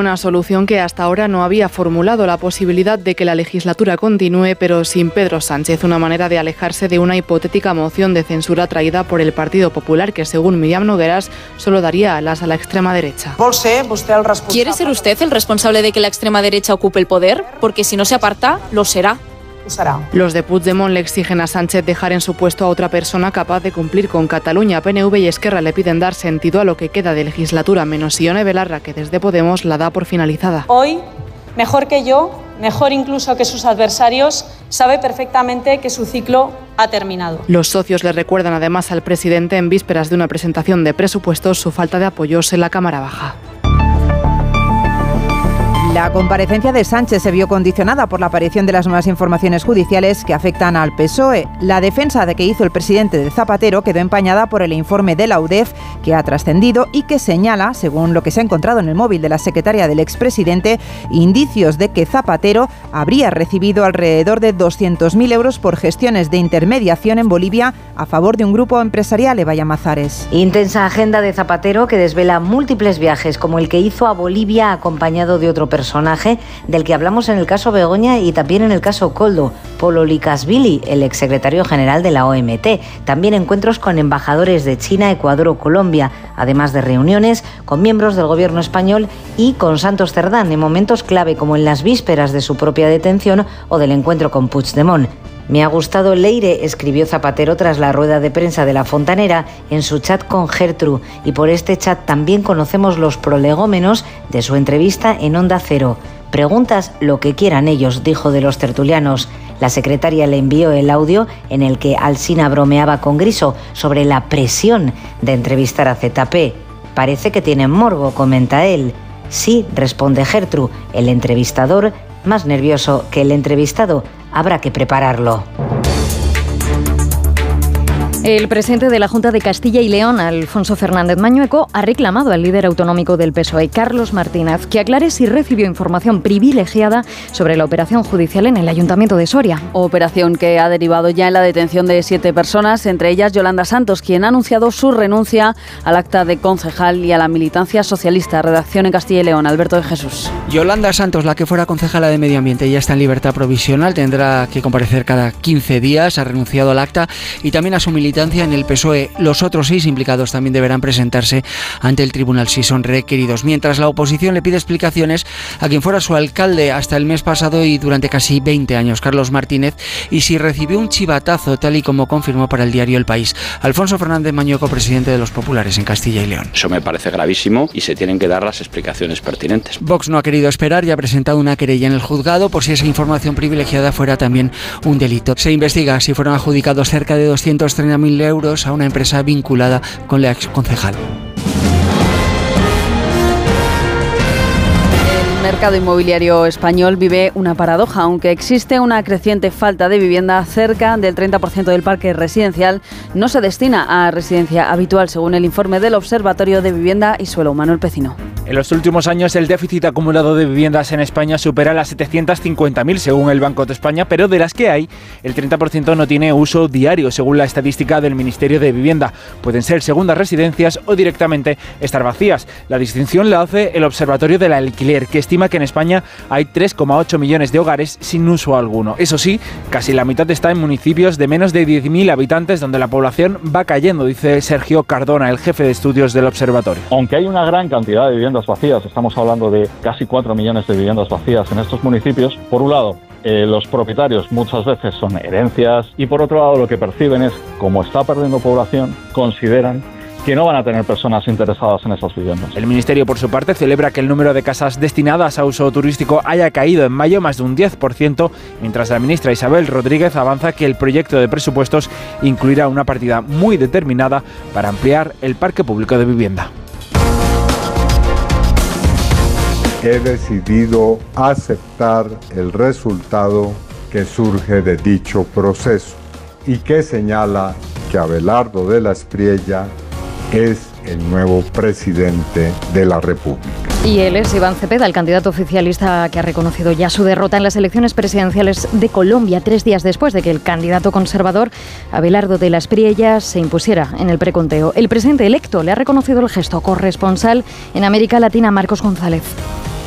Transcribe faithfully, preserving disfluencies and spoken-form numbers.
una solución que hasta ahora no había formulado, la posibilidad de que la legislatura continúe, pero sin Pedro Sánchez, una manera de alejarse de una hipotética moción de censura traída por el Partido Popular, que según Míriam Nogueras solo daría alas a la extrema derecha. ¿Quiere ser usted el responsable de que la extrema derecha ocupe el poder? Porque si no se aparta, lo será. Los de Puigdemont le exigen a Sánchez dejar en su puesto a otra persona capaz de cumplir con Cataluña. P N V y Esquerra le piden dar sentido a lo que queda de legislatura, menos Ione Belarra, que desde Podemos la da por finalizada. Hoy, mejor que yo, mejor incluso que sus adversarios, sabe perfectamente que su ciclo ha terminado. Los socios le recuerdan además al presidente, en vísperas de una presentación de presupuestos, su falta de apoyos en la Cámara Baja. La comparecencia de Sánchez se vio condicionada por la aparición de las nuevas informaciones judiciales que afectan al P S O E. La defensa de que hizo el presidente de Zapatero quedó empañada por el informe de la U D E F que ha trascendido y que señala, según lo que se ha encontrado en el móvil de la secretaria del expresidente, indicios de que Zapatero habría recibido alrededor de doscientos mil euros por gestiones de intermediación en Bolivia a favor de un grupo empresarial. Eva Llamazares. Intensa agenda de Zapatero que desvela múltiples viajes, como el que hizo a Bolivia acompañado de otro personaje personaje del que hablamos en el caso Begoña y también en el caso Koldo, Polo Likashvili, el exsecretario general de la O M T. También encuentros con embajadores de China, Ecuador o Colombia, además de reuniones con miembros del gobierno español y con Santos Cerdán en momentos clave como en las vísperas de su propia detención o del encuentro con Puigdemont. Me ha gustado Leire, escribió Zapatero tras la rueda de prensa de La Fontanera en su chat con Gertrude, y por este chat también conocemos los prolegómenos de su entrevista en Onda Cero. Preguntas lo que quieran ellos, dijo de los tertulianos. La secretaria le envió el audio en el que Alsina bromeaba con Griso sobre la presión de entrevistar a Z P. Parece que tienen morbo, comenta él. Sí, responde Gertrude, el entrevistador, más nervioso que el entrevistado. Habrá que prepararlo. El presidente de la Junta de Castilla y León, Alfonso Fernández Mañueco, ha reclamado al líder autonómico del P S O E, Carlos Martínez, que aclare si recibió información privilegiada sobre la operación judicial en el Ayuntamiento de Soria. Operación que ha derivado ya en la detención de siete personas, entre ellas Yolanda Santos, quien ha anunciado su renuncia al acta de concejal y a la militancia socialista. Redacción en Castilla y León, Alberto de Jesús. Yolanda Santos, la que fuera concejala de Medio Ambiente, ya está en libertad provisional, tendrá que comparecer cada quince días, ha renunciado al acta y también a su militancia en el P S O E. Los otros seis implicados también deberán presentarse ante el tribunal si son requeridos. Mientras la oposición le pide explicaciones a quien fuera su alcalde hasta el mes pasado y durante casi veinte años, Carlos Martínez, y si recibió un chivatazo, tal y como confirmó para el diario El País Alfonso Fernández Mañueco, presidente de los populares en Castilla y León. Eso me parece gravísimo y se tienen que dar las explicaciones pertinentes. Vox no ha querido esperar y ha presentado una querella en el juzgado por si esa información privilegiada fuera también un delito. Se investiga si fueron adjudicados cerca de doscientos treinta mil euros a una empresa vinculada con la exconcejal. El mercado inmobiliario español vive una paradoja. Aunque existe una creciente falta de vivienda, cerca del treinta por ciento del parque residencial no se destina a residencia habitual, según el informe del Observatorio de Vivienda y Suelo. Manuel Pecino. En los últimos años el déficit acumulado de viviendas en España supera las setecientas cincuenta mil según el Banco de España, pero de las que hay, el treinta por ciento no tiene uso diario, según la estadística del Ministerio de Vivienda. Pueden ser segundas residencias o directamente estar vacías. La distinción la hace el Observatorio del Alquiler, que estima que en España hay tres coma ocho millones de hogares sin uso alguno. Eso sí, casi la mitad está en municipios de menos de diez mil habitantes, donde la población va cayendo, dice Sergio Cardona, el jefe de estudios del Observatorio. Aunque hay una gran cantidad de viviendas vacías, estamos hablando de casi cuatro millones de viviendas vacías en estos municipios. Por un lado, eh, los propietarios muchas veces son herencias y por otro lado lo que perciben es, como está perdiendo población, consideran que no van a tener personas interesadas en esas viviendas. El Ministerio, por su parte, celebra que el número de casas destinadas a uso turístico haya caído en mayo más de un diez por ciento, mientras la ministra Isabel Rodríguez avanza que el proyecto de presupuestos incluirá una partida muy determinada para ampliar el parque público de vivienda. He decidido aceptar el resultado que surge de dicho proceso y que señala que Abelardo de la Espriella es el nuevo presidente de la República. Y él es Iván Cepeda, el candidato oficialista que ha reconocido ya su derrota en las elecciones presidenciales de Colombia, tres días después de que el candidato conservador Abelardo de la Espriella se impusiera en el preconteo. El presidente electo le ha reconocido el gesto. Corresponsal en América Latina, Marcos González.